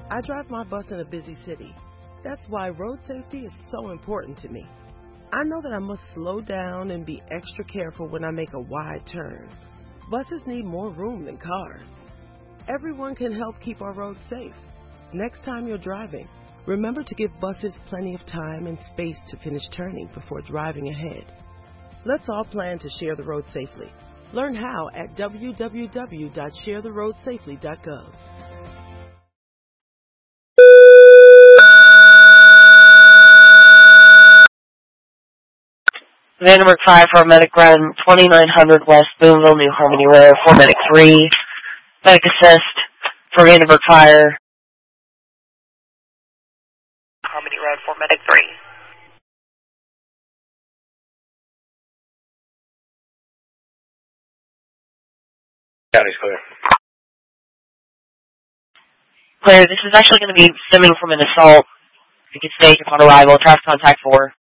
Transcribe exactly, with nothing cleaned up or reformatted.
I drive my bus in a busy city. That's why road safety is so important to me. I know that I must slow down and be extra careful when I make a wide turn. Buses need more room than cars. Everyone can help keep our roads safe. Next time you're driving, remember to give buses plenty of time and space to finish turning before driving ahead. Let's all plan to share the road safely. Learn how at w w w dot share the road safely dot gov. Vandenberg five for Medic Run, twenty-nine hundred West Boonville, New Harmony Road, for Medic three. Medic Assist for Vandenberg Fire. Harmony Road, for Medic three. County's clear. Clear, this is actually going to be stemming from an assault. If you could state upon arrival, traffic contact four.